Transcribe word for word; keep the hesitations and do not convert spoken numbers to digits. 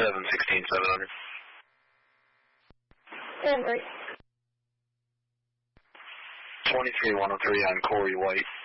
seven sixteen seven hundred. And right. twenty-three one oh three on Corey White.